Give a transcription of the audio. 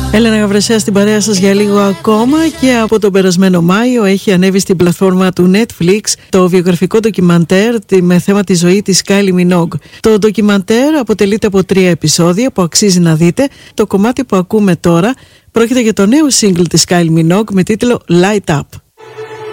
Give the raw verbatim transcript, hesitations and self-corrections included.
Έλενα Γαβρεσέα στην παρέα σας για λίγο ακόμα, και από τον περασμένο Μάιο έχει ανέβει στην πλατφόρμα του Netflix το βιογραφικό ντοκιμαντέρ με θέμα τη ζωή της Kylie Minogue. Το ντοκιμαντέρ αποτελείται από τρία επεισόδια που αξίζει να δείτε. Το κομμάτι που ακούμε τώρα πρόκειται για το νέο single της Kylie Minogue με τίτλο Light Up.